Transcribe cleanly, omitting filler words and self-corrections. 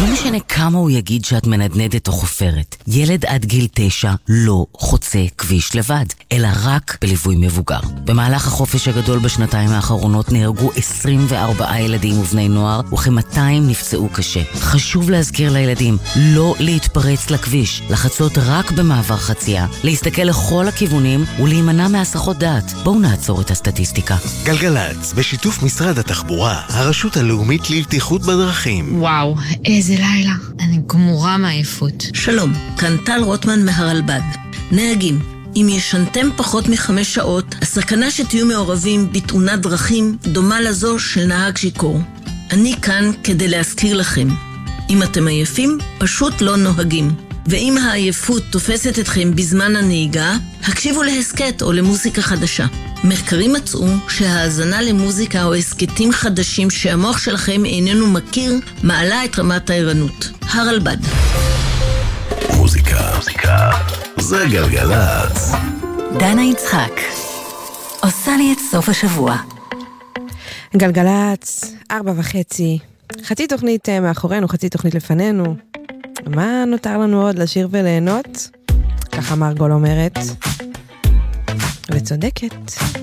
לא משנה כמה הוא יגיד שאת מנדנדת או חופרת. ילד עד גיל 9 לא חוצה כביש לבד, אלא רק בליווי מבוגר. במהלך החופש הגדול בשנתיים האחרונות נהרגו 24 ילדים ובני נוער, וכ-200 נפצעו קשה. חשוב להזכיר לילדים לא להתפרץ לכביש, לחצות רק במעבר חצייה, להסתכל לכל הכיוונים ולהימנע מהסחות דעת. בואו נעצור את הסטטיסטיקה. גלגלץ, בשיתוף משרד התחבורה, הרשות הלאומית לבטיחות בדרכים. וואו, איזה לילה. אני גמורה מעייפות. שלום, כאן טל רוטמן מהרלב"ד. נהגים, אם ישנתם פחות מ5 שעות, הסכנה שתהיו מעורבים בתאונת דרכים דומה לזו של נהג שיכור. אני כאן כדי להזכיר לכם. אם אתם עייפים, פשוט לא נוהגים. ואם העייפות תופסת אתכם בזמן הנהיגה, הקשיבו להסקט או למוזיקה חדשה. מחקרים מצאו שההאזנה למוזיקה או הסקטים חדשים שהמוח שלכם איננו מכיר, מעלה את רמת הערנות. הרלב"ד. מוזיקה זה גלגלץ. דנה יצחק עושה לי את סוף השבוע. גלגלץ, 4:30. חצי תוכנית מאחורינו, חצי תוכנית לפנינו. מה נותר לנו עוד? לשיר וליהנות? ככה מרגול אומרת. וצודקת.